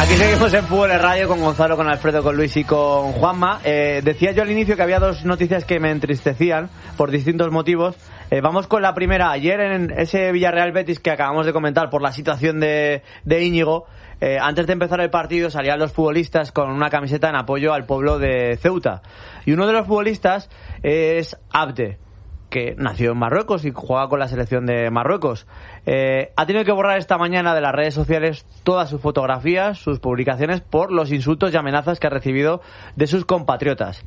Aquí seguimos en Fútbol de Radio con Gonzalo, con Alfredo, con Luis y con Juanma. Decía yo al inicio que había dos noticias que me entristecían por distintos motivos. Vamos con la primera. Ayer en ese Villarreal Betis que acabamos de comentar por la situación de Íñigo, antes de empezar el partido salían los futbolistas con una camiseta en apoyo al pueblo de Ceuta. Y uno de los futbolistas es Abde, que nació en Marruecos y juega con la selección de Marruecos. Ha tenido que borrar esta mañana de las redes sociales todas sus fotografías, sus publicaciones, por los insultos y amenazas que ha recibido de sus compatriotas.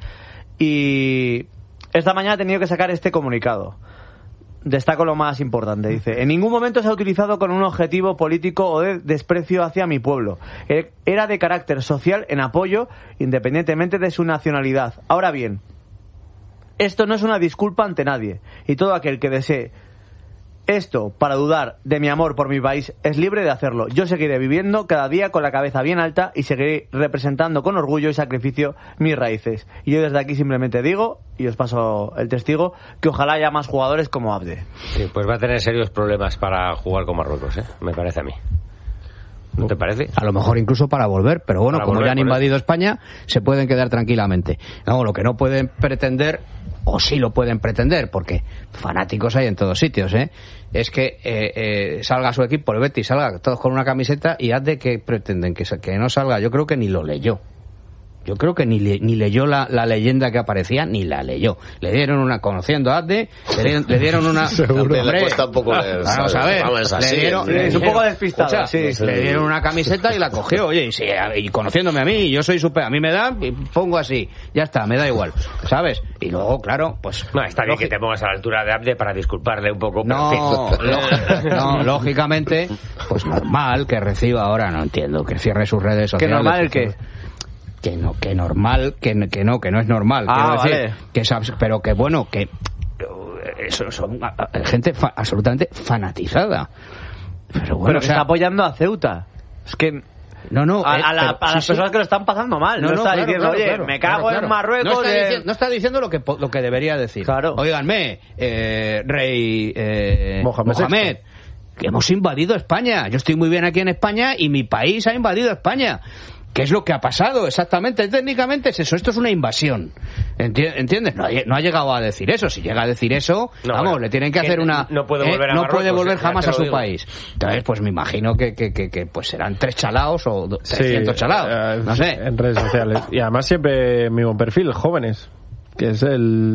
Y esta mañana ha tenido que sacar este comunicado. Destaco lo más importante, dice: en ningún momento se ha utilizado con un objetivo político o de desprecio hacia mi pueblo. Era de carácter social en apoyo, independientemente de su nacionalidad. Ahora bien, esto no es una disculpa ante nadie, y todo aquel que desee esto para dudar de mi amor por mi país es libre de hacerlo. Yo seguiré viviendo cada día con la cabeza bien alta y seguiré representando con orgullo y sacrificio mis raíces. Y yo desde aquí simplemente digo, y os paso el testigo, que ojalá haya más jugadores como Abde. Sí, pues va a tener serios problemas para jugar con Marruecos, me parece a mí. ¿No te parece? A lo mejor incluso para volver, pero bueno, como ya han invadido España, se pueden quedar tranquilamente. No, lo que no pueden pretender, o sí lo pueden pretender, porque fanáticos hay en todos sitios, es que salga su equipo, el Betis, salga todos con una camiseta y haz de que pretenden que no salga. Yo creo que ni lo leyó. Yo creo que ni leyó la leyenda que aparecía, ni la leyó. Le dieron una, conociendo a Adde, le dieron una... Seguro. Le cuesta un poco leer, vamos a ver, es un poco despistado. Le dieron una camiseta y la cogió, oye, y conociéndome a mí, yo soy súper, a mí me da, y pongo así, ya está, me da igual, ¿sabes? Y luego, claro, pues... No, está bien que te pongas a la altura de Abde para disculparle un poco. No, lógicamente, pues normal que reciba ahora, no entiendo, que cierre sus redes sociales. ¿Qué normal el qué? Que no es normal, quiero decir, que pero que bueno, que son gente absolutamente fanatizada. Pero bueno, pero que está apoyando a Ceuta. Es que a las personas que lo están pasando mal. No está diciendo, oye, me cago en Marruecos. No está diciendo lo que debería decir. Claro. Óiganme, rey Mohamed, que hemos invadido España. Yo estoy muy bien aquí en España y mi país ha invadido España. ¿Qué es lo que ha pasado exactamente? Técnicamente es eso, esto es una invasión. ¿Entiendes? No ha llegado a decir eso. Si llega a decir eso, le tienen que hacer una... No puede volver a no Marruecos, puede volver jamás a su país. Entonces, pues me imagino que pues serán 3 chalaos o 300 chalaos. No sé. En redes sociales. Y además siempre el mismo perfil, jóvenes. Que es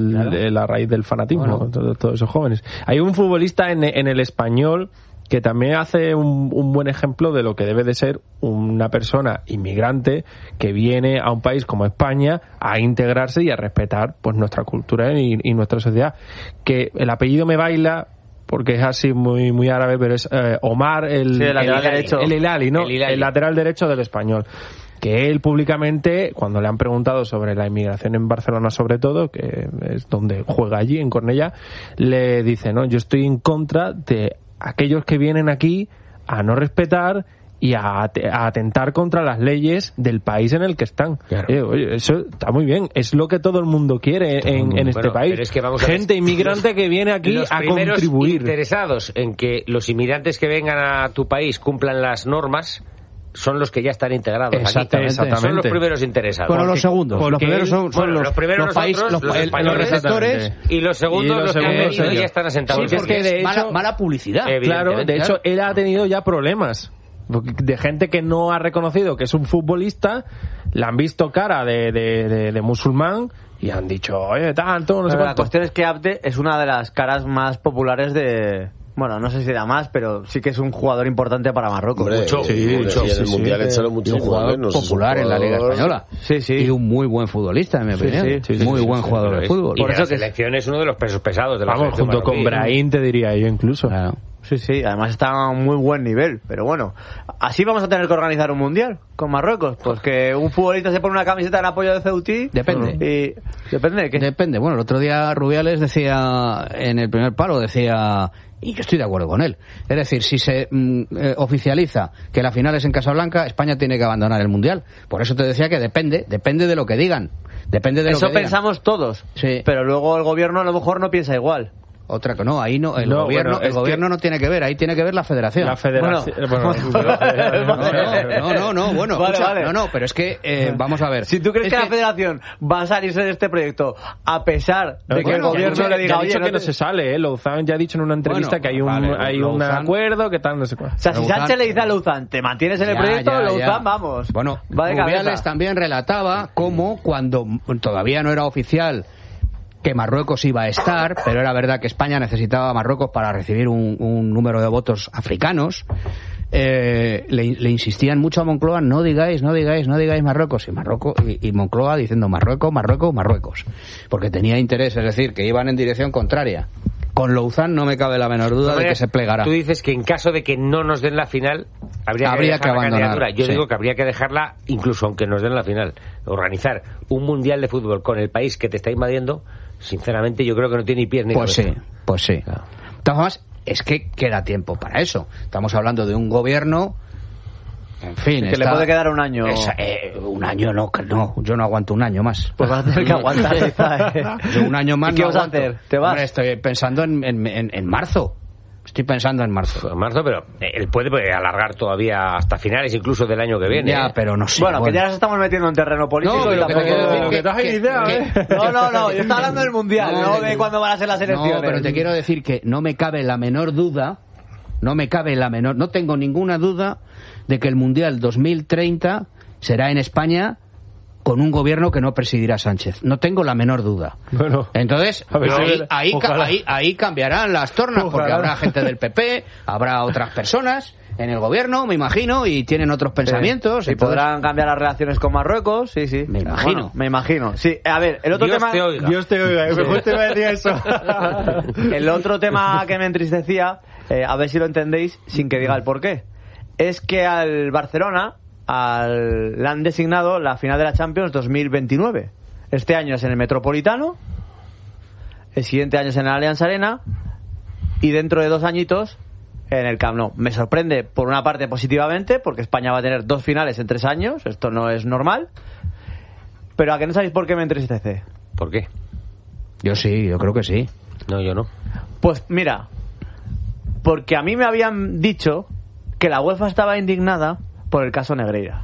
la raíz del fanatismo, bueno. Todos esos jóvenes. Hay un futbolista en el Español que también hace un buen ejemplo de lo que debe de ser una persona inmigrante que viene a un país como España a integrarse y a respetar pues nuestra cultura y nuestra sociedad. Que el apellido me baila porque es así muy muy árabe, pero es Omar el Hilali, ¿no? El lateral derecho del Español. Que él públicamente, cuando le han preguntado sobre la inmigración en Barcelona sobre todo, que es donde juega allí, en Cornellà, le dice, no, yo estoy en contra de aquellos que vienen aquí a no respetar y a atentar contra las leyes del país en el que están. Claro. Oye, eso está muy bien, es lo que todo el mundo quiere en este país. Pero es que gente inmigrante que viene aquí a contribuir. Los interesados en que los inmigrantes que vengan a tu país cumplan las normas son los que ya están integrados. Exactamente. Son los primeros interesados. Bueno, los segundos. Los primeros son los primeros los receptores, y los segundos los que ya están asentados. Sí, porque de hecho, mala publicidad. Claro, de hecho, él ha tenido ya problemas de gente que no ha reconocido que es un futbolista, le han visto cara de musulmán y han dicho, oye, tanto, no sé cuánto. La cuestión es que Abde es una de las caras más populares de... Bueno, no sé si da más, pero sí que es un jugador importante para Marruecos. Mucho. Y en el Mundial echaron mucho. Un jugador popular en la Liga Española. Sí. Y un muy buen futbolista, en mi opinión. Muy buen jugador de fútbol. Y por eso la selección es uno de los pesos pesados de la selección. Junto con Brahim, te diría yo incluso. Claro. Sí, además está a un muy buen nivel. Pero bueno, así vamos a tener que organizar un mundial con Marruecos. Pues que un futbolista se pone una camiseta en apoyo de Ceutí. Depende. Y ¿depende de qué? Depende. Bueno, el otro día Rubiales decía, en el primer palo, decía... Y yo estoy de acuerdo con él. Es decir, si se oficializa que la final es en Casablanca, España tiene que abandonar el Mundial. Por eso te decía que depende de lo que digan. Depende de eso lo que pensamos digan. Todos. Sí. Pero luego el gobierno a lo mejor no piensa igual. Otra que no, ahí no, el gobierno no tiene que ver, ahí tiene que ver la federación. La federación. Bueno, vale. No, pero es que vamos a ver. Si tú crees que la federación va a salirse de este proyecto a pesar de que el gobierno le diga, oye, no se sale, Louzán ya ha dicho en una entrevista que hay un acuerdo, que tal, no sé cuál. O sea, si Sánchez le dice a Louzán, te mantienes en el proyecto, Louzán, vamos. Bueno, va de cabeza. Rubiales también relataba cómo cuando todavía no era oficial que Marruecos iba a estar, pero era verdad que España necesitaba a Marruecos para recibir un número de votos africanos, le insistían mucho a Moncloa, no digáis Marruecos, y Moncloa diciendo Marruecos, porque tenía interés, es decir, que iban en dirección contraria. Con Louzán no me cabe la menor duda de que se plegará. Tú dices que en caso de que no nos den la final, habría que abandonar. Yo digo que habría que dejarla, incluso aunque nos den la final. Organizar un mundial de fútbol con el país que te está invadiendo, sinceramente yo creo que no tiene ni pies ni cabeza. Pues sí. Claro. De todas formas, es que queda tiempo para eso. Estamos hablando de un gobierno, en fin, que le puede quedar un año. Un año no, yo no aguanto un año más. Pues vas a tener que aguantar. Yo un año más. ¿Y qué vas a hacer? ¿Te vas? Hombre, estoy pensando en marzo. Estoy pensando en marzo. En marzo, pero él puede alargar todavía hasta finales incluso del año que viene. Ya, pero no sé. Bueno, que ya nos estamos metiendo en terreno político. No, y tampoco... No, yo estaba hablando del Mundial, no de cuándo van a ser las elecciones. No, pero te quiero decir que no me cabe la menor duda, no tengo ninguna duda de que el Mundial 2030 será en España con un gobierno que no presidirá Sánchez. No tengo la menor duda. Bueno, entonces, ahí cambiarán las tornas, porque habrá gente del PP, habrá otras personas en el gobierno, me imagino, y tienen otros pensamientos. Sí, y podrán cambiar las relaciones con Marruecos, sí. Me imagino. Me imagino. Sí, a ver, el otro tema... Dios te oiga, mejor te iba a decir eso. El otro tema que me entristecía, a ver si lo entendéis sin que diga el porqué, es que al Barcelona le han designado la final de la Champions 2029. Este año es en el Metropolitano, el siguiente año es en el Allianz Arena y dentro de 2 añitos en el Camp Nou. Me sorprende por una parte positivamente, porque España va a tener 2 finales en 3 años, esto no es normal, pero ¿a que no sabéis por qué me entristece? ¿Por qué? Yo sí, yo creo que sí. No, yo no. Pues mira, porque a mí me habían dicho que la UEFA estaba indignada por el caso Negreira.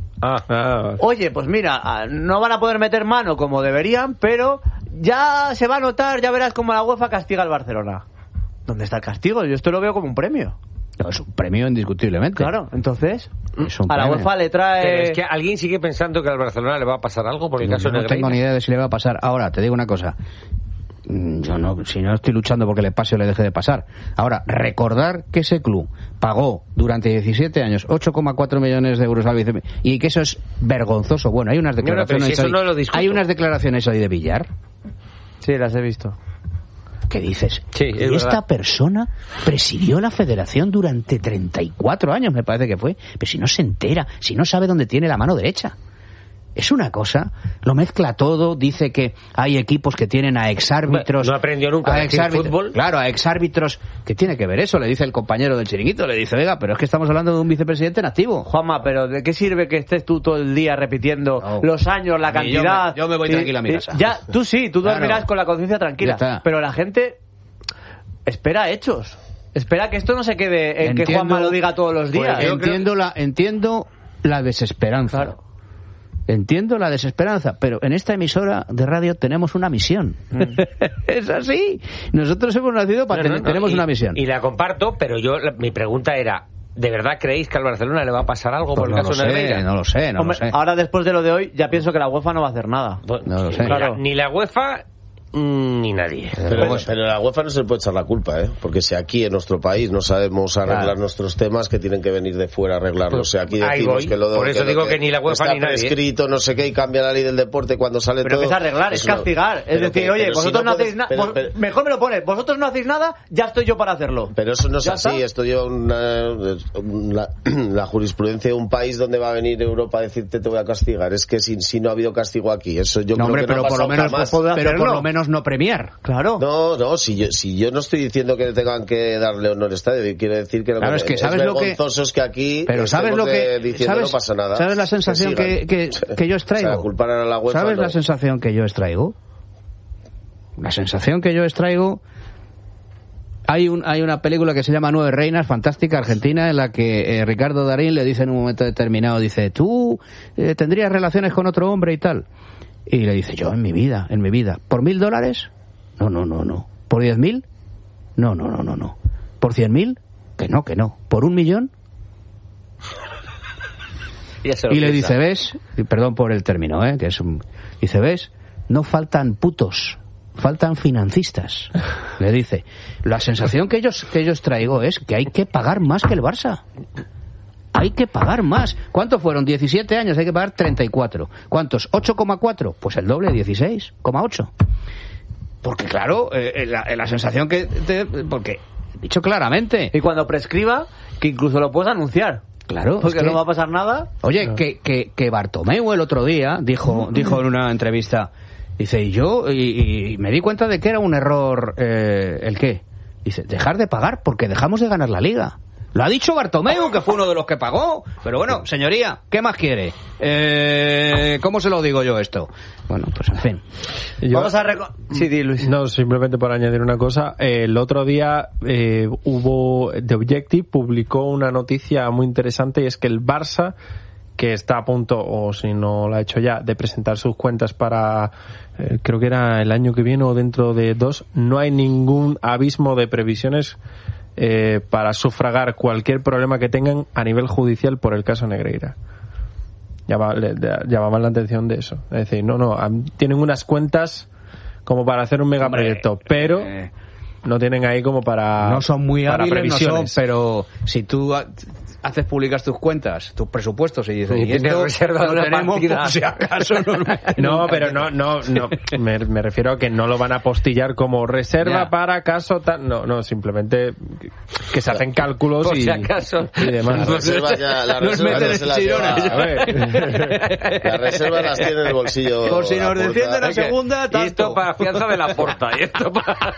Oye, pues mira, no van a poder meter mano como deberían, pero ya se va a notar, ya verás cómo la UEFA castiga al Barcelona. ¿Dónde está el castigo? Yo esto lo veo como un premio. No, es un premio indiscutiblemente. Claro, entonces a la UEFA le trae... Pero es que alguien sigue pensando que al Barcelona le va a pasar algo por el caso Negreira. No tengo ni idea de si le va a pasar. Ahora, te digo una cosa. Yo no, si no estoy luchando porque le pase o le deje de pasar. Ahora, recordar que ese club pagó durante 17 años 8,4 millones de euros al vicepresidente y que eso es vergonzoso. Bueno, hay unas declaraciones hay unas declaraciones ahí de Villar. Sí, las he visto. ¿Qué dices? Sí, y esta persona presidió la federación durante 34 años, me parece que fue. Pero si no se entera, si no sabe dónde tiene la mano derecha. Es una cosa, lo mezcla todo, dice que hay equipos que tienen a exárbitros. No aprendió nunca a decir fútbol. Claro, a exárbitros. ¿Qué tiene que ver eso? Le dice el compañero del chiringuito, le dice, oiga, pero es que estamos hablando de un vicepresidente en activo. Juanma, pero ¿de qué sirve que estés tú todo el día repitiendo los años, la cantidad? Yo me voy tranquila a mi casa. Ya, tú duermirás con la conciencia tranquila. Pero la gente espera hechos. Espera que esto no se quede en que Juanma lo diga todos los días. Pues entiendo la desesperanza. Claro. Entiendo la desesperanza, pero en esta emisora de radio tenemos una misión. Es así. Nosotros hemos nacido para tenemos una misión. Y la comparto, pero mi pregunta era, ¿de verdad creéis que al Barcelona le va a pasar algo por el caso Negreira? No lo sé. Ahora, después de lo de hoy, ya pienso que la UEFA no va a hacer nada. No lo sé. Claro. Ni la UEFA ni nadie. Pero la UEFA no se le puede echar la culpa, porque si aquí en nuestro país no sabemos arreglar nuestros temas, que tienen que venir de fuera a arreglarlos. O sea, aquí decimos que lo de por eso digo que ni la UEFA ni nadie está prescrito, no sé qué, y cambia la ley del deporte cuando sale pero todo. Pero que es arreglar, es castigar. Es decir, oye, vosotros no hacéis nada. Mejor me lo pones, vosotros no hacéis nada, ya estoy yo para hacerlo. Pero eso no es así. Esto lleva la jurisprudencia de un país donde va a venir Europa a decirte te voy a castigar. Es que si no ha habido castigo aquí, eso yo creo que pero por lo menos no premiar. Claro. No, si yo no estoy diciendo que tengan que darle honor al estadio, quiero decir que claro, es vergonzoso es que aquí ¿sabes lo que diciendo no pasa nada. ¿Sabes la sensación que yo extraigo? O sea, culpar a la UEFA, ¿Sabes la sensación que yo extraigo? La sensación que yo extraigo Hay una película que se llama Nueve Reinas, fantástica, argentina, en la que Ricardo Darín le dice en un momento determinado, dice, ¿tú tendrías relaciones con otro hombre y tal? Y le dice, yo en mi vida. ¿Por $1.000? No. ¿Por 10.000? No. ¿Por 100.000? Que no. ¿Por 1 millón? Y le dice, ¿ves? Perdón por el término, dice, ¿ves? No faltan putos, faltan financistas. Le dice, la sensación que ellos traigo es que hay que pagar más que el Barça. Hay que pagar más. ¿Cuántos fueron? 17 años, hay que pagar 34. ¿Cuántos? 8,4. Pues el doble, 16,8. Porque claro, la sensación que... porque, dicho claramente... Y cuando prescriba, que incluso lo puedes anunciar. Claro. Porque no va a pasar nada. Oye, que Bartomeu el otro día dijo en una entrevista, dice, y me di cuenta de que era un error, ¿el qué? Dice, dejar de pagar porque dejamos de ganar la Liga. Lo ha dicho Bartomeu, que fue uno de los que pagó. Pero bueno, señoría, ¿qué más quiere? ¿Cómo se lo digo yo esto? Bueno, pues en fin. Vamos a sí, di, Luis. No, simplemente por añadir una cosa. El otro día The Objective publicó una noticia muy interesante, y es que el Barça, que está a punto, o si no lo ha hecho ya, de presentar sus cuentas para, creo que era el año que viene o dentro de 2, no hay ningún abismo de previsiones para sufragar cualquier problema que tengan a nivel judicial por el caso Negreira. Llamaban la atención de eso. Es decir, tienen unas cuentas como para hacer un megaproyecto, pero no tienen ahí como para... No son muy hábiles, no son, pero si tú haces públicas tus cuentas, tus presupuestos, y dices, y esto reserva no tenemos por si acaso. No, pero no me refiero a que no lo van a postillar como reserva para caso tal. No, simplemente que se hacen cálculos por si acaso. Y demás. Las reservas ya se las lleva. Las reservas las tiene en el bolsillo. Por si nos defiende la segunda, tanto. Y esto para fianza de Laporta. Y esto para...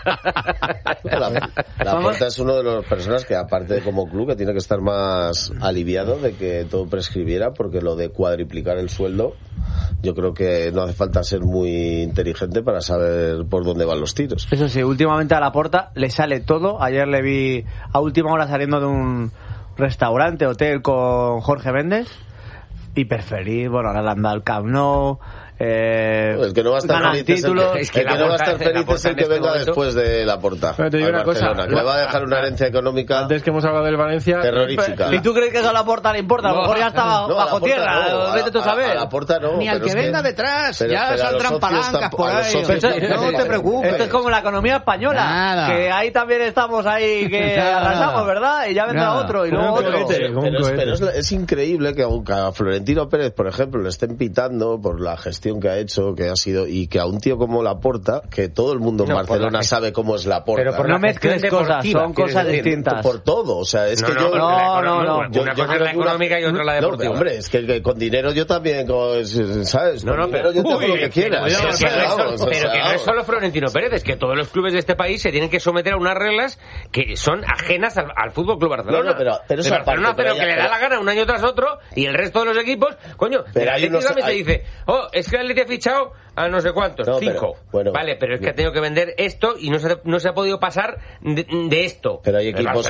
Laporta es uno de los personas que, aparte de como club, que tiene que estar más aliviado de que todo prescribiera, porque lo de cuadriplicar el sueldo, yo creo que no hace falta ser muy inteligente para saber por dónde van los tiros. Eso sí, últimamente a Laporta le sale todo. Ayer le vi a última hora saliendo de un restaurante, hotel con Jorge Méndez, y preferir, ahora le han dado el Camp Nou. El que no va a estar feliz es el que no va a estar feliz es el que venga después de Laporta. Pero te digo una cosa, que le va a dejar una herencia económica. Antes que hemos hablado del Valencia, terrorífica. ¿Y tú crees que eso a Laporta le importa? A lo mejor ya estaba bajo tierra. Vete tú a saber. A Laporta no. Ni al que venga detrás. Ya saldrán palancas por ahí. No te preocupes. Esto es como la economía española. Que ahí también estamos ahí que arrasamos, ¿verdad? Y ya vendrá otro y luego otro. Pero es increíble que a Florentino Pérez, por ejemplo, le estén pitando por la gestión que ha hecho, que ha sido, y que a un tío como Laporta, que todo el mundo en Barcelona sabe cómo es Laporta. Pero no mezcles cosas, son cosas distintas. Por todo, o sea, es que yo... No. Una cosa es la económica y otra la deportiva. No, hombre, es que con dinero yo también, ¿sabes? Con dinero yo tengo lo que quieras. Pero que no es solo Florentino Pérez, es que todos los clubes de este país se tienen que someter a unas reglas que son ajenas al Fútbol Club Barcelona. Pero eso Barcelona hace lo que le da la gana un año tras otro, y el resto de los equipos, coño, el Atlético se dice, es que el Atlético ha fichado a no sé cuántos, 5. Vale, pero es que ha tenido que vender esto y no se ha podido pasar de esto. Pero hay equipos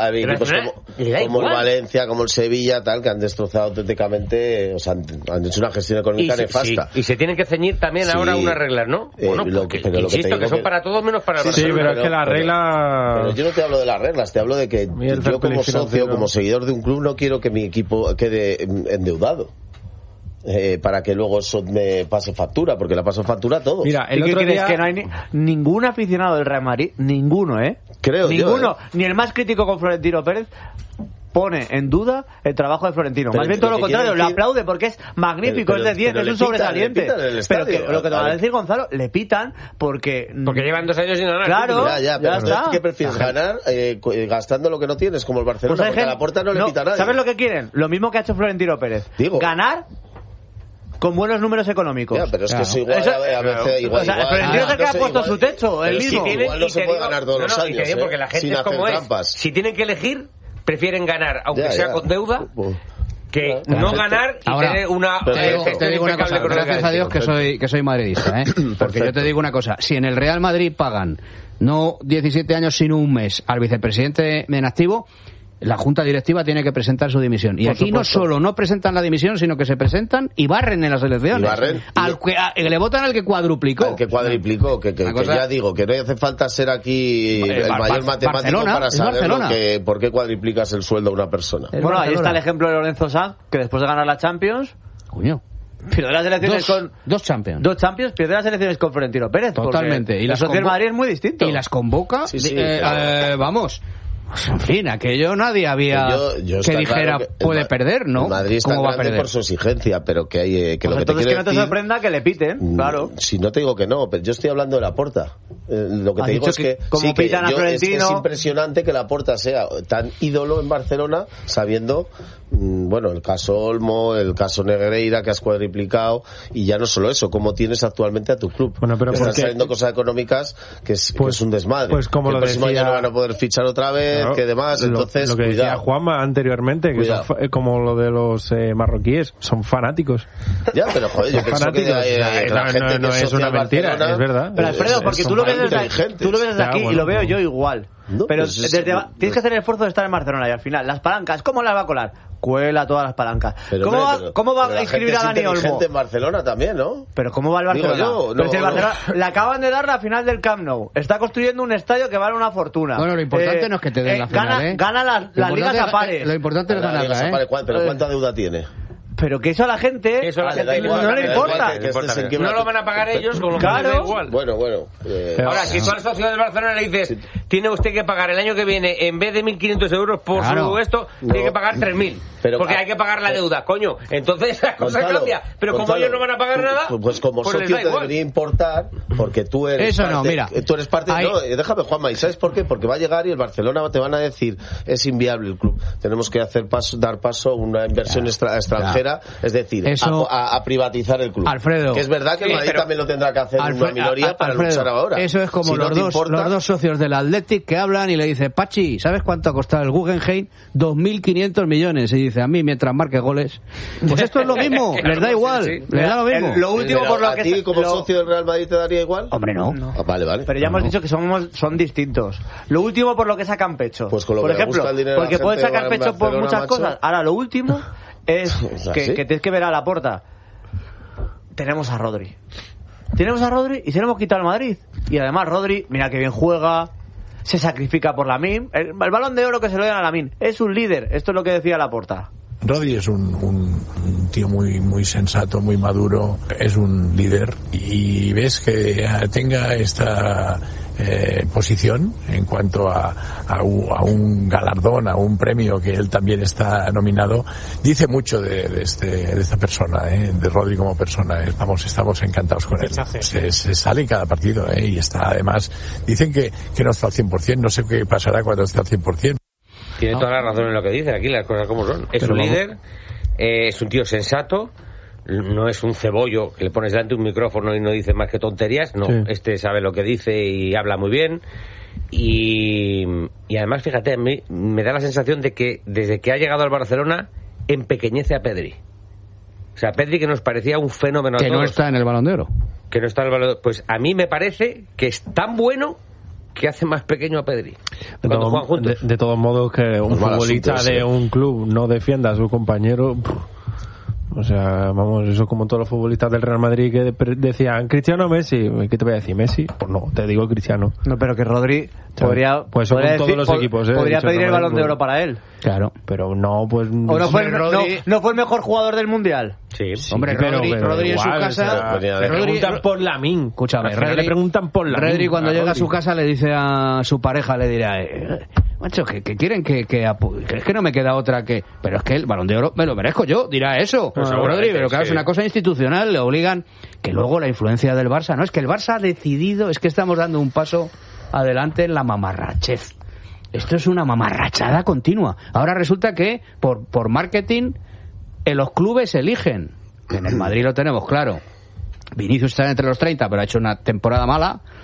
como el Valencia, como el Sevilla, tal, que han destrozado auténticamente, o sea, han hecho una gestión económica nefasta. Sí. Y se tienen que ceñir también ahora unas reglas, ¿no? Insisto, que son para todos menos para nosotros. Sí, pero es que la regla... Pero yo no te hablo de las reglas, te hablo de que yo como socio, como seguidor de un club, no quiero que mi equipo quede endeudado. Para que luego eso me pase factura, porque la paso factura a todos. Mira, el otro día... que no hay ningún aficionado del Real Madrid, ninguno, creo ninguno, ni el más crítico con Florentino Pérez pone en duda el trabajo de Florentino. Más bien todo lo contrario, lo aplaude porque es magnífico, es de 10, es un sobresaliente. Pero lo que te va a decir Gonzalo, le pitan porque llevan 2 años sin ganar. Claro, pero está. ¿Qué prefieres ganar gastando lo que no tienes, como el Barcelona? Porque a Laporta no le pita a nadie. ¿Sabes lo que quieren? Lo mismo que ha hecho Florentino Pérez. Ganar con buenos números económicos. Pero es que es igual a veces igual. O sea, Florentino es el que ha puesto su techo, el mismo. Igual no se puede ganar todos los años, porque la gente es como es. Si tienen que elegir, prefieren ganar, aunque sea con deuda, que no ganar y ahora, tener una... te digo una cosa, gracias a Dios que soy madridista, porque yo te digo una cosa, si en el Real Madrid pagan no 17 años sino un mes al vicepresidente en activo, la junta directiva tiene que presentar su dimisión. Y por aquí supuesto. No solo no presentan la dimisión, sino que se presentan y barren en las elecciones. Le votan al que cuadruplicó. Al que cuadriplicó, que ya digo, que no hace falta ser aquí el mayor matemático para saber por qué cuadriplicas el sueldo a una persona. Bueno, ahí está el ejemplo de Lorenzo Sanz, que después de ganar la Champions... Coño. Pierde las elecciones con... Dos Champions. Pierde las elecciones con Florentino Pérez. Totalmente. Y la Social Madrid es muy distinto. Y las convoca... vamos... En fin, aquello nadie había que dijera claro puede perder, ¿no? Madrid está grande por su exigencia, pero que hay que pues lo que te quiero que no te sorprenda que le piten, claro. Si no te digo que no, pero yo estoy hablando de Laporta. Lo que te digo es que como pitan a Florentino, es impresionante que Laporta sea tan ídolo en Barcelona, sabiendo bueno, el caso Olmo, el caso Negreira que has cuadriplicado, y ya no solo eso, cómo tienes actualmente a tu club. Bueno, pero están saliendo cosas económicas que es un desmadre. Pues como el próximo año no van a poder fichar otra vez, que demás, entonces lo que decía Juanma anteriormente, que son, como lo de los marroquíes, son fanáticos. Ya, pero joder, yo pienso que no es una mentira, es verdad. Pero Alfredo, porque tú lo ves desde aquí y lo veo yo igual. No, pero pues tienes que hacer el esfuerzo de estar en Barcelona y al final, las palancas, ¿cómo las va a colar? Cuela todas las palancas. Pero, ¿Cómo va a inscribir a Dani Olmo? Gente en Barcelona también, ¿no? Pero ¿cómo va el Barcelona? Pero si el Barcelona le acaban de dar la final del Camp Nou. Está construyendo un estadio que vale una fortuna. Bueno, lo importante no es que te den la final, Gana las ligas a pares. Lo importante es ganarla, Pero ¿cuánta deuda tiene? Pero que eso a la gente, no le importa. No lo van a pagar ellos, con lo que les da igual. Bueno. Ahora, si tú al socio del Barcelona le dices, tiene usted que pagar el año que viene, en vez de 1.500 euros por su esto, tiene que pagar 3.000. Porque hay que pagar la deuda, coño. Entonces la cosa cambia. Pero como ellos no van a pagar nada, pues como socio te debería importar, porque tú eres tú eres parte. No, déjame, Juanma, ¿y sabes por qué? Porque va a llegar y el Barcelona te van a decir, es inviable el club. Tenemos que dar paso a una inversión extranjera. Es decir, a privatizar el club. Alfredo, que es verdad que el Madrid también lo tendrá que hacer en una minoría para luchar ahora. Eso es como los dos socios del Athletic que hablan y le dice, Pachi, ¿sabes cuánto ha costado el Guggenheim? 2.500 millones. Y dice, a mí mientras marque goles. Pues esto es lo mismo, les da igual, les da lo mismo. Lo último por lo que... ¿A ti como socio del Real Madrid te daría igual? Hombre, no. Vale. Pero ya hemos dicho que son distintos. Lo último por lo que sacan pecho. Pues con lo por que ejemplo, gusta el dinero porque puedes sacar pecho por muchas cosas. Ahora, lo último es que tienes que ver a Laporta. Tenemos a Rodri y se lo hemos quitado al Madrid. Y además Rodri, mira que bien juega, se sacrifica por Lamine. El balón de oro que se lo dan a Lamine. Es un líder, esto es lo que decía Laporta. Rodri es un tío muy sensato, muy maduro, es un líder, y ves que tenga esta posición en cuanto a un galardón, a un premio que él también está nominado, dice mucho de esta persona, de Rodri como persona. Estamos encantados con él. Se sale en cada partido, y está, además, dicen que no está al 100%, no sé qué pasará cuando esté al 100%. Tiene toda la razón en lo que dice, aquí las cosas como son. Es un líder, es un tío sensato, no es un cebollo que le pones delante un micrófono y no dice más que tonterías, no, este sabe lo que dice y habla muy bien. Y además, fíjate, a mí me da la sensación de que desde que ha llegado al Barcelona empequeñece a Pedri. O sea, Pedri, que nos parecía un fenómeno a todos, no está en el Balón de Oro. Que no está en el Balón de Oro. Pues a mí me parece que es tan bueno que hace más pequeño a Pedri cuando juegan juntos. De todos modos, que un futbolista de un club no defienda a su compañero, o sea, vamos, eso como todos los futbolistas del Real Madrid que decían Cristiano o Messi. ¿Qué te voy a decir? ¿Messi? Pues no, te digo Cristiano. No, pero que Rodri podría todos los equipos, podría pedir el Balón de Oro para él. Claro, pero no, pues... ¿O no fue el mejor jugador del Mundial? Sí, hombre, Rodri en su casa... le preguntan por Lamine. Escúchame, le preguntan por Lamine. Rodri cuando llega a su casa le dice a su pareja, le dirá... macho, que quieren que es que no me queda otra que... Pero es que el Balón de Oro me lo merezco yo, dirá eso. Rodri, pero claro, es una cosa institucional, le obligan... Que luego la influencia del Barça, no, es que el Barça ha decidido, es que estamos dando un paso adelante en la mamarrachez. Esto es una mamarrachada continua. Ahora resulta que por marketing los clubes eligen. En el Madrid lo tenemos claro. Vinicius está entre los 30, pero ha hecho una temporada mala.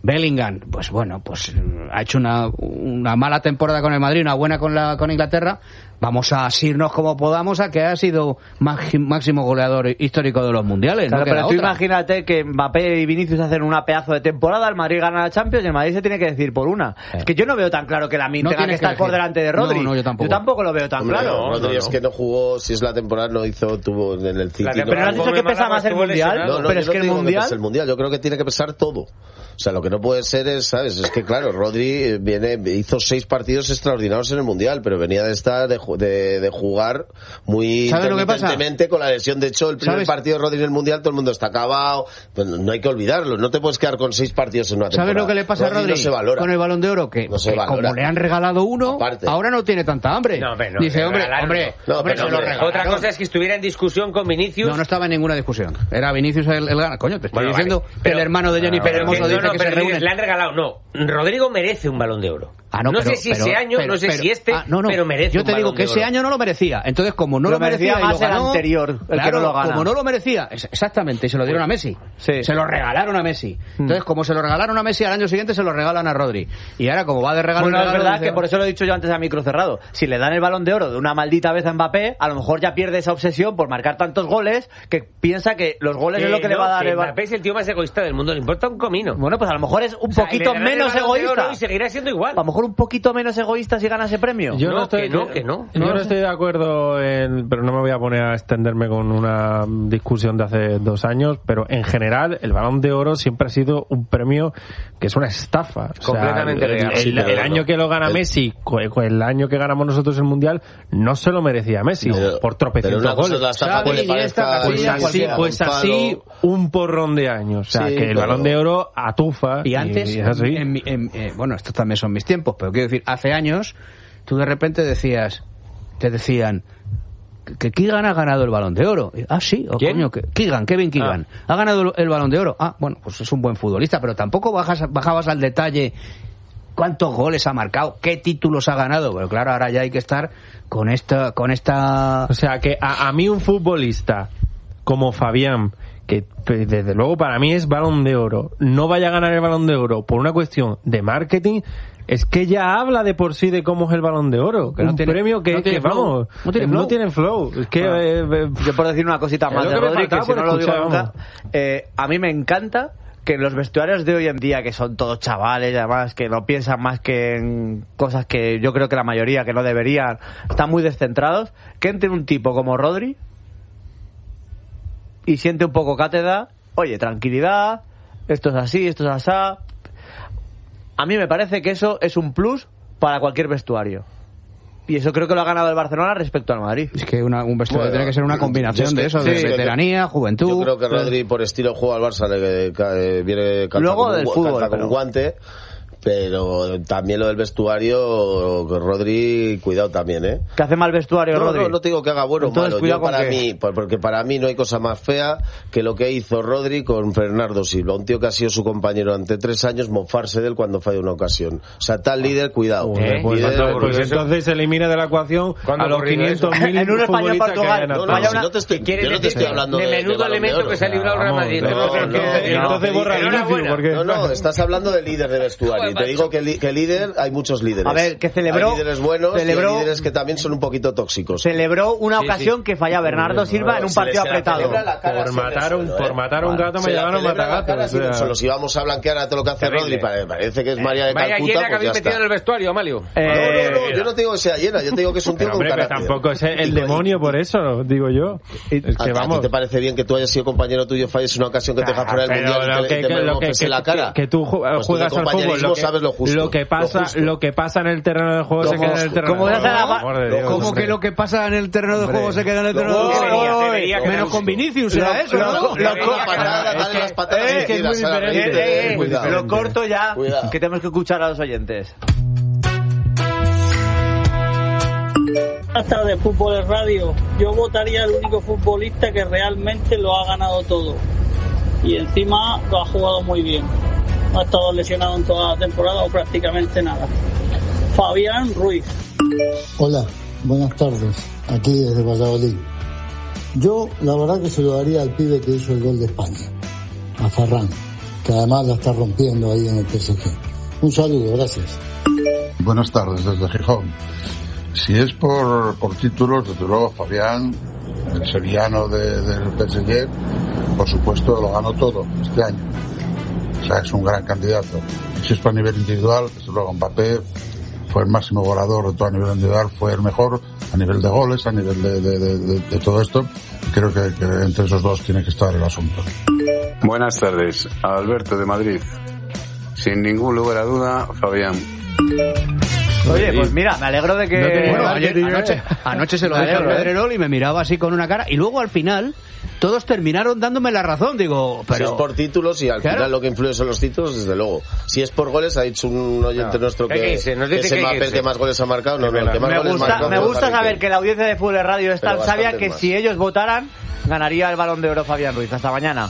Bellingham, pues bueno, pues ha hecho una mala temporada con el Madrid, una buena con Inglaterra. Vamos a asirnos como podamos a que ha sido máximo goleador histórico de los mundiales. Claro, no pero tú otra. Imagínate que Mbappé y Vinicius hacen una pedazo de temporada, el Madrid gana la Champions y el Madrid se tiene que decir por una. Es que yo no veo tan claro que Lamine tenga que estar por delante de Rodri. No, yo tampoco lo veo tan claro. Rodri es que no jugó, si es la temporada, tuvo en el City. Pero no has dicho que pesa más el Mundial. No, pero es que el Mundial... el Mundial, yo creo que tiene que pesar todo. O sea, lo que no puede ser es, ¿sabes? Es que claro, Rodri hizo 6 partidos extraordinarios en el Mundial, pero venía de estar de jugar muy intermitentemente con la lesión. De hecho, el primer partido de Rodri en el Mundial, todo el mundo está acabado. Pues no hay que olvidarlo. No te puedes quedar con 6 partidos en una temporada. ¿Sabes lo que le pasa a Rodri no se valora. Con el Balón de Oro? Que como le han regalado uno, aparte, ahora no tiene tanta hambre. Dice, hombre, se lo regalaron. Otra cosa es que estuviera en discusión con Vinicius. No estaba en ninguna discusión. Era Vinicius el gana. Coño, te estoy diciendo que el hermano de Jennifer Hermoso dice que se reúnen. Le han regalado. No, Rodrigo merece un Balón de Oro. Sé si ese año, no sé si este, pero merece. Yo te digo que ese año no lo merecía. Entonces, como no lo merecía más y lo ganó, el anterior, el que no lo gana. Como no lo merecía, exactamente, y se lo dieron a Messi. Sí. Se lo regalaron a Messi. Entonces, como se lo regalaron a Messi, al año siguiente se lo regalan a Rodri. Y ahora, como va de regalo en regalo, es verdad que por eso lo he dicho yo antes a micro cerrado. Si le dan el Balón de Oro de una maldita vez a Mbappé, a lo mejor ya pierde esa obsesión por marcar tantos goles que piensa que los goles es lo que le va a dar el Mbappé es el tío más egoísta del mundo, le importa un comino. Bueno, pues a lo mejor es un poquito menos egoísta. Y seguirá siendo igual. A lo mejor un poquito menos egoísta si gana ese premio. Yo no estoy de acuerdo pero no me voy a poner a extenderme con una discusión de hace 2 años, pero en general el Balón de Oro siempre ha sido un premio que es una estafa. Completamente real. El año que lo gana Messi, el año que ganamos nosotros el Mundial, no se lo merecía Messi por tropecientos goles. Pues así un porrón de años. O sea, que el Balón de Oro atufa. Y antes, bueno, estos también son mis tiempos, pero quiero decir, hace años tú de repente te decían que Keegan ha ganado el Balón de Oro. Sí, coño, Kevin Keegan ha ganado el Balón de Oro. Bueno, pues es un buen futbolista, pero tampoco bajabas al detalle cuántos goles ha marcado, qué títulos ha ganado. Pero claro, ahora ya hay que estar con esta... O sea, que a mí un futbolista como Fabián, que desde luego para mí es Balón de Oro, no vaya a ganar el Balón de Oro por una cuestión de marketing, es que ya habla de por sí de cómo es el Balón de Oro, que un premio que no tiene flow. Es que yo por decir una cosita más de Rodri, que si no lo digo nunca, a mí me encanta que los vestuarios de hoy en día, que son todos chavales, además que no piensan más que en cosas que yo creo que la mayoría que no deberían, están muy descentrados, que entre un tipo como Rodri y siente un poco cátedra, oye, tranquilidad, esto es así, esto es asá. A mí me parece que eso es un plus para cualquier vestuario. Y eso creo que lo ha ganado el Barcelona respecto al Madrid. Es que un vestuario tiene que ser una combinación de eso, de veteranía, juventud. Yo creo que Rodri, por estilo de juego al Barça, viene luego del fútbol, con un guante. Pero también lo del vestuario, Rodri, cuidado también, ¿eh? ¿Que hace mal vestuario, Rodri? No te digo que haga bueno o malo. Porque para mí no hay cosa más fea que lo que hizo Rodri con Bernardo Silva, un tío que ha sido su compañero durante 3 años, mofarse de él cuando falla una ocasión. O sea, tal líder, cuidado. Pues entonces se elimina de la ecuación a los 500.000 en un España-Portugal. Yo no te estoy hablando de menudo elemento que se ha librado el Real Madrid. Entonces borra el inicio. No, estás hablando de líder de vestuario. Te digo que líder, hay muchos líderes. A ver, que celebró. Hay líderes buenos y hay líderes que también son un poquito tóxicos. Celebró una ocasión que falla Bernardo Silva en un partido apretado. Por matar un gato me llamaron matagatos. Solo si vamos a blanquear a todo lo que hace Rodri, parece que es María de Calcuta. Vaya llena que habéis metido en el vestuario, Amalio. No, yo no te digo que sea llena, yo te digo que es un tío con carácter. Pero tampoco es el demonio por eso, digo yo. Es que vamos. ¿A ti te parece bien que tú hayas sido compañero tuyo, falles una ocasión que te deja fuera del mundial y te la cara? Que tú juegas al fútbol, lo que pasa en el terreno de juego se queda en el terreno de juego. ¿Cómo que lo que pasa en el terreno de juego se queda en el terreno de juego? Menos con Vinicius, era eso, ¿no? Las patadas es que es muy diferente. Lo corto ya, que tenemos que escuchar a los oyentes. Hasta de Fútbol en Radio, yo votaría al único futbolista que realmente lo ha ganado todo y encima lo ha jugado muy bien. No ha estado lesionado en toda la temporada o prácticamente nada. Fabián Ruiz. Hola, buenas tardes, aquí desde Valladolid. Yo la verdad que se lo daría al pibe que hizo el gol de España, a Ferran. que además la está rompiendo ahí en el PSG. Un saludo, gracias. Buenas tardes desde Gijón. Si es por títulos, desde luego Fabián, el sevillano del PSG, por supuesto lo ganó todo este año. O sea, es un gran candidato. Si es por nivel individual, desde luego Mbappé fue el máximo goleador de todo a nivel individual, fue el mejor a nivel de goles, a nivel de todo esto. Creo que entre esos dos tiene que estar el asunto. Buenas tardes, Alberto de Madrid. Sin ningún lugar a duda, Fabián. Oye, pues mira, me alegro de que... Bueno, anoche se lo dije al Pedrerol y me miraba así con una cara, y luego al final todos terminaron dándome la razón, digo... Pero... Si es por títulos y al final lo que influye son los títulos, desde luego. Si es por goles, ha dicho un oyente nuestro que es Mbappé el que más goles ha marcado. No, el que más goles marcado. Me gusta saber que la audiencia de Fútbol Radio es tan sabia que si ellos votaran, ganaría el Balón de Oro Fabián Ruiz. Hasta mañana.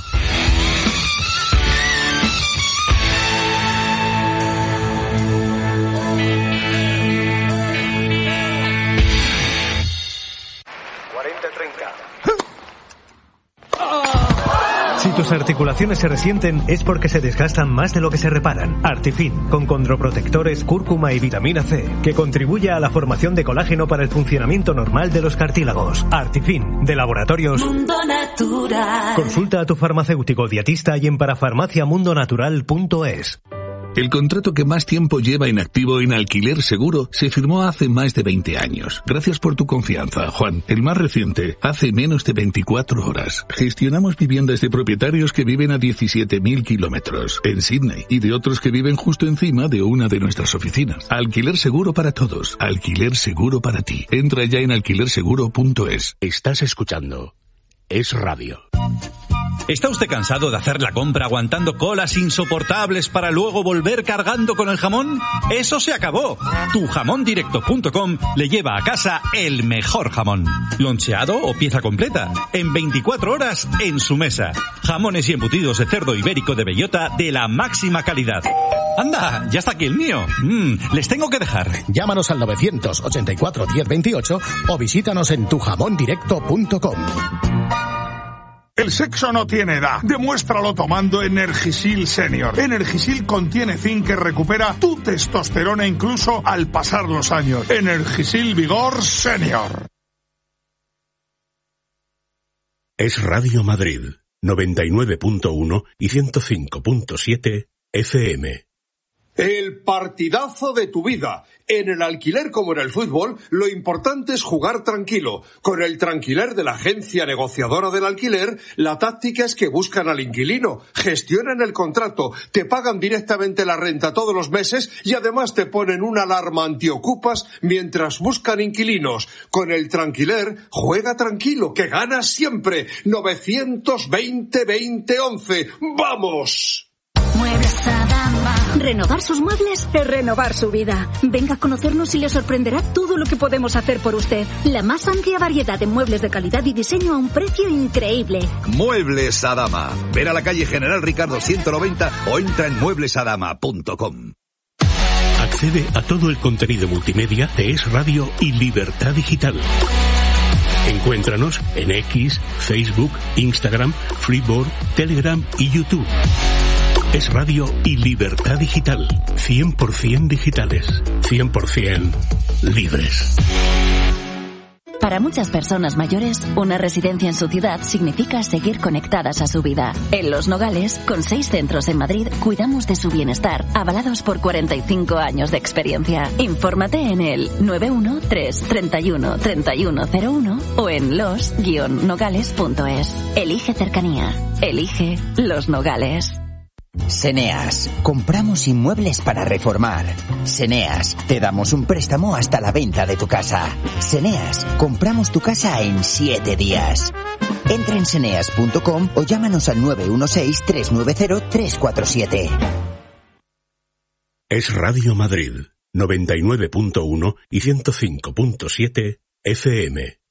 Si tus articulaciones se resienten es porque se desgastan más de lo que se reparan. Artifin, con condroprotectores, cúrcuma y vitamina C, que contribuye a la formación de colágeno para el funcionamiento normal de los cartílagos. Artifin, de Laboratorios Mundo Natural. Consulta a tu farmacéutico dietista y en parafarmaciamundonatural.es. El contrato que más tiempo lleva inactivo en Alquiler Seguro se firmó hace más de 20 años. Gracias por tu confianza, Juan. El más reciente, hace menos de 24 horas. Gestionamos viviendas de propietarios que viven a 17.000 kilómetros en Sydney y de otros que viven justo encima de una de nuestras oficinas. Alquiler Seguro para todos. Alquiler Seguro para ti. Entra ya en alquilerseguro.es. Estás escuchando Es Radio. ¿Está usted cansado de hacer la compra aguantando colas insoportables para luego volver cargando con el jamón? ¡Eso se acabó! Tujamondirecto.com le lleva a casa el mejor jamón. Loncheado o pieza completa. En 24 horas en su mesa. Jamones y embutidos de cerdo ibérico de bellota de la máxima calidad. ¡Anda! ¡Ya está aquí el mío! Les tengo que dejar. Llámanos al 984 1028 o visítanos en tujamondirecto.com. El sexo no tiene edad. Demuéstralo tomando Energisil Senior. Energisil contiene zinc que recupera tu testosterona incluso al pasar los años. Energisil Vigor Senior. Es Radio Madrid, 99.1 y 105.7 FM. El partidazo de tu vida. En el alquiler como en el fútbol, lo importante es jugar tranquilo. Con el Tranquiler de la agencia negociadora del alquiler, la táctica es que buscan al inquilino, gestionan el contrato, te pagan directamente la renta todos los meses y además te ponen una alarma antiocupas mientras buscan inquilinos. Con el Tranquiler, juega tranquilo, que ganas siempre. 920-2011. ¡Vamos! Muebles Adama. Renovar sus muebles es renovar su vida. Venga a conocernos y le sorprenderá todo lo que podemos hacer por usted. La más amplia variedad de muebles de calidad y diseño a un precio increíble. Muebles Adama. Ven a la calle General Ricardo 190 o entra en mueblesadama.com. Accede a todo el contenido multimedia de Es Radio y Libertad Digital. Encuéntranos en X, Facebook, Instagram, Freeboard, Telegram y YouTube. Es Radio y Libertad Digital. 100% digitales. 100% libres. Para muchas personas mayores, una residencia en su ciudad significa seguir conectadas a su vida. En Los Nogales, con 6 centros en Madrid, cuidamos de su bienestar, avalados por 45 años de experiencia. Infórmate en el 913-31-3101 o en los-nogales.es. Elige cercanía. Elige Los Nogales. Seneas, compramos inmuebles para reformar. Seneas, te damos un préstamo hasta la venta de tu casa. Seneas, compramos tu casa en 7 días. Entra en seneas.com o llámanos al 916-390-347. Es Radio Madrid, 99.1 y 105.7 FM.